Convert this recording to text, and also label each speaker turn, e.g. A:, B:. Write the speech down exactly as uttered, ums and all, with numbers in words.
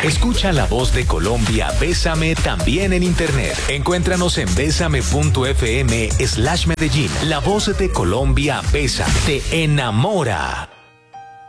A: Escucha La Voz de Colombia, Bésame también en internet. Encuéntranos en bésame.fm slash Medellín. La Voz de Colombia, Bésame, te enamora.